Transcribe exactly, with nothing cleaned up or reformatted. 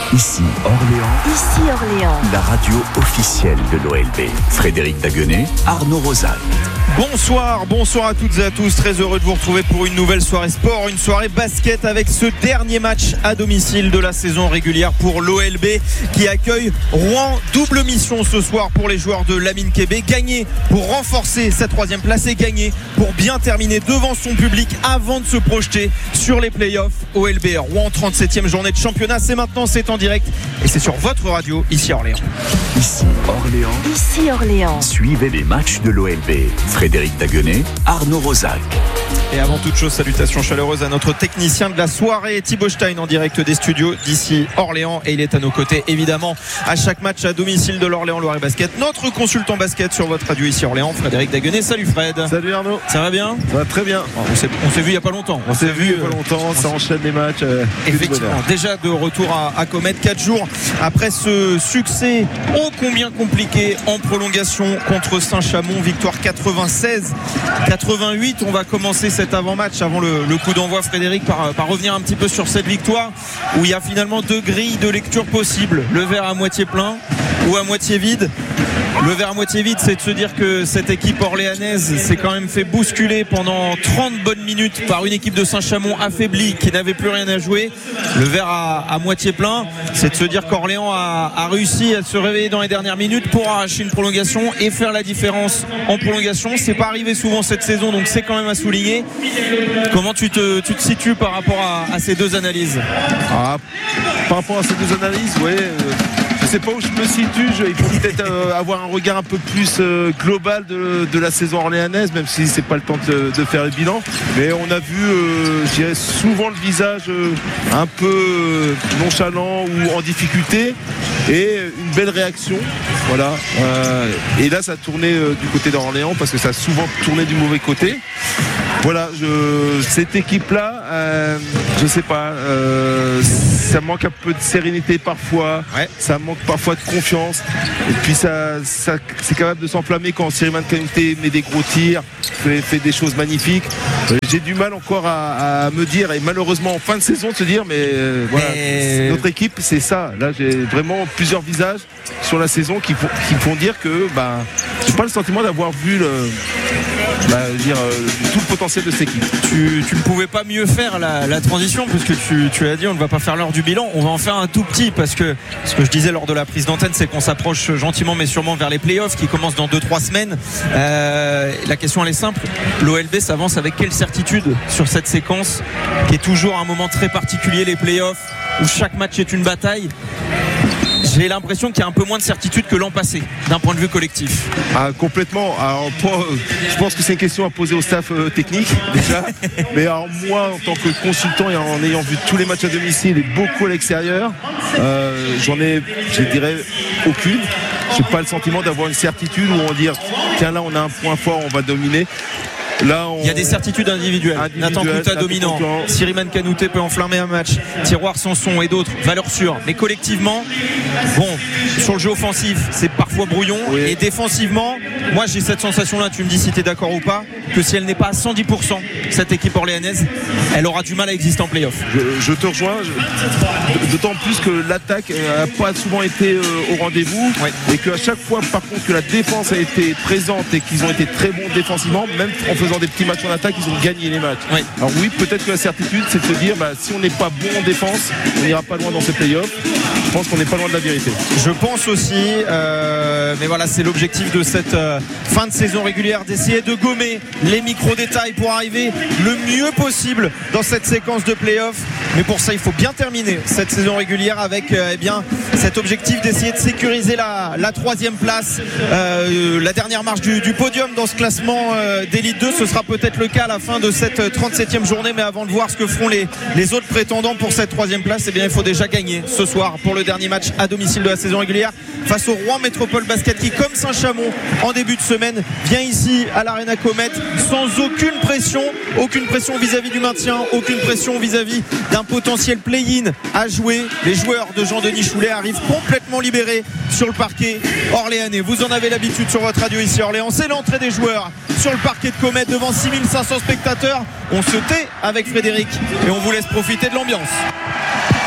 Ici Orléans. Ici Orléans. La radio officielle de l'O L B. Frédéric Daguenet, Arnaud Rosac. Bonsoir, bonsoir à toutes et à tous. Très heureux de vous retrouver pour une nouvelle soirée sport, une soirée basket avec ce dernier match à domicile de la saison régulière pour l'O L B qui accueille Rouen. Double mission ce soir pour les joueurs de Lamine Kébé. Gagner pour renforcer sa troisième place et gagner pour bien terminer devant son public avant de se projeter sur les playoffs. O L B Rouen, trente-septième journée de championnat. C'est maintenant, c'est en direct et c'est sur votre radio ici Orléans. Ici Orléans. Ici Orléans. Suivez les matchs de l'O L B. Frédéric Daguenet, Arnaud Rosac. Et avant toute chose, salutations chaleureuses à notre technicien de la soirée, Thibaut Stein, en direct des studios d'ici Orléans. Et il est à nos côtés, évidemment, à chaque match à domicile de l'Orléans Loiret Basket. Notre consultant basket sur votre radio ici Orléans, Frédéric Daguenet. Salut Fred. Salut Arnaud. Ça va bien? Ça va très bien. On s'est, on s'est vu il n'y a pas longtemps. On, on s'est vu il n'y a pas longtemps, ça enchaîne les matchs. Euh, Effectivement, déjà de retour à, à Comet, quatre jours après ce succès ô combien compliqué en prolongation contre Saint-Chamond. Victoire quatre-vingt-seize quatre-vingt-huit. On va commencer cet avant-match avant le, le coup d'envoi, Frédéric, par, par revenir un petit peu sur cette victoire où il y a finalement deux grilles de lecture possibles: le verre à moitié plein ou à moitié vide. Le verre à moitié vide, c'est de se dire que cette équipe orléanaise s'est quand même fait bousculer pendant trente bonnes minutes par une équipe de Saint-Chamond affaiblie qui n'avait plus rien à jouer. Le verre à, à moitié plein, c'est de se dire qu'Orléans a, a réussi à se réveiller dans les dernières minutes pour arracher une prolongation et faire la différence en prolongation. C'est pas arrivé souvent cette saison, donc c'est quand même à souligner. Comment tu te, tu te situes par rapport à, à ces deux analyses? ah, Par rapport à ces deux analyses, ouais. Euh... Je sais pas où je me situe, je, il faut peut-être euh, avoir un regard un peu plus euh, global de, de la saison orléanaise, même si c'est pas le temps de, de faire le bilan. Mais on a vu, euh, je dirais, souvent le visage euh, un peu euh, nonchalant ou en difficulté, et une belle réaction. Voilà. Euh, et là, ça a tourné euh, du côté d'Orléans parce que ça a souvent tourné du mauvais côté. Voilà, je, cette équipe-là, euh, je sais pas, euh, ça manque un peu de sérénité parfois, ouais. Ça manque parfois de confiance, et puis ça, ça c'est capable de s'enflammer quand Siriman Kanouté met des gros tirs, fait, fait des choses magnifiques. Euh, j'ai du mal encore à, à me dire, et malheureusement en fin de saison, de se dire, mais euh, voilà, et... notre équipe, c'est ça. Là, j'ai vraiment plusieurs visages sur la saison qui, qui font dire que, bah, j'ai pas le sentiment d'avoir vu le, bah, dire, euh, tout le potentiel de cette équipe. Tu, tu ne pouvais pas mieux faire la, la transition, puisque tu, tu l'as dit, on ne va pas faire l'heure du bilan, on va en faire un tout petit, parce que ce que je disais lors de la prise d'antenne, c'est qu'on s'approche gentiment mais sûrement vers les playoffs qui commencent dans deux trois semaines. Euh, la question elle est simple, l'O L B s'avance avec quelle certitude sur cette séquence qui est toujours un moment très particulier, les playoffs, où chaque match est une bataille? J'ai l'impression qu'il y a un peu moins de certitude que l'an passé d'un point de vue collectif. Ah, complètement. Alors, pour, je pense que c'est une question à poser au staff euh, technique déjà. Mais alors, moi, en tant que consultant et en ayant vu tous les matchs à domicile et beaucoup à l'extérieur, euh, j'en ai, je dirais, aucune. J'ai pas le sentiment d'avoir une certitude où on va dire tiens, là on a un point fort, on va dominer. Là, on... Il y a des certitudes individuelles. Nathan Kouta dominant, Siriman Kanouté peut enflammer un match, Tiroir Sanson et d'autres, valeur sûre. Mais collectivement, bon, sur le jeu offensif, c'est parfois brouillon. Oui. Et défensivement, moi j'ai cette sensation-là, tu me dis si tu es d'accord ou pas, que si elle n'est pas à cent dix pour cent, cette équipe orléanaise, elle aura du mal à exister en play-off. Je, je te rejoins, je... d'autant plus que l'attaque n'a pas souvent été euh, au rendez-vous, ouais. Et qu'à chaque fois, par contre, que la défense a été présente et qu'ils ont été très bons défensivement, même en faisant des petits matchs en attaque, ils ont gagné les matchs. Oui. Alors oui, peut-être que la certitude, c'est de se dire, bah, si on n'est pas bon en défense, on n'ira pas loin dans ces playoffs. Je pense qu'on n'est pas loin de la vérité. Je pense aussi, euh, mais voilà, c'est l'objectif de cette euh, fin de saison régulière, d'essayer de gommer les micro-détails pour arriver le mieux possible dans cette séquence de playoffs. Mais pour ça, il faut bien terminer cette saison régulière avec euh, eh bien, cet objectif d'essayer de sécuriser la, la troisième place, euh, la dernière marche du, du podium dans ce classement euh, d'élite deux. Ce sera peut-être le cas à la fin de cette trente-septième journée, mais avant de voir ce que feront les, les autres prétendants pour cette troisième place, eh bien, il faut déjà gagner ce soir pour le dernier match à domicile de la saison régulière face au Rouen Métropole Basket qui, comme Saint-Chamond en début de semaine, vient ici à l'Arena Comet sans aucune pression, aucune pression vis-à-vis du maintien, aucune pression vis-à-vis d'un potentiel play-in à jouer. Les joueurs de Jean-Denis Choulet arrivent complètement libérés sur le parquet orléanais. Vous en avez l'habitude sur votre radio ici Orléans. C'est l'entrée des joueurs sur le parquet de Comet devant six mille cinq cents spectateurs. On se tait avec Frédéric et on vous laisse profiter de l'ambiance.